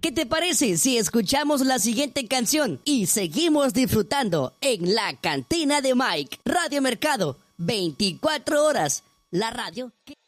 ¿Qué te parece si escuchamos la siguiente canción y seguimos disfrutando en la cantina de Mike? Radio Mercado, 24 horas. La radio que...